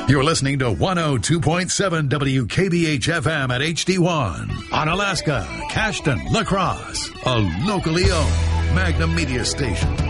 You're listening to 102.7 WKBH-FM at HD1 on Alaska, Cashton, La Crosse, a locally owned Magnum Media station.